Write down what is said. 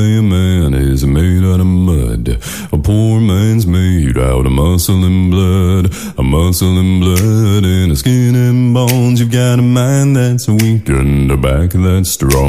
A man is made out of mud. A poor man's made out of muscle and blood. A muscle and blood and a skin and bones. You've got a mind that's weak and a back that's strong.